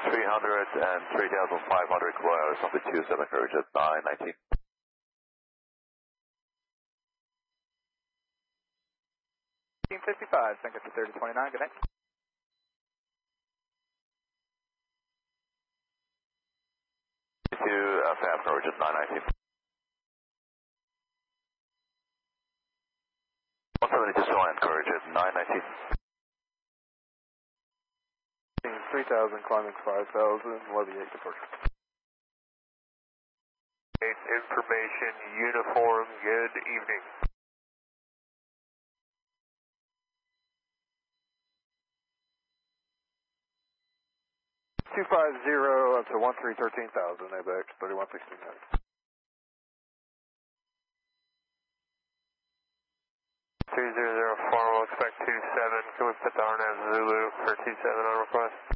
and 3,500 kilometers on the 27 courage at 919. 55, sync it to 3029, good night. To fast courage at 919. 172 land courage at 919. 3000, climbing 5000, Leviate departure. 8 information, uniform, good evening. 250 up to 1313,000, ABX 3169. 200, formal, expect 27, can we put the RNAV Zulu for 27 on request?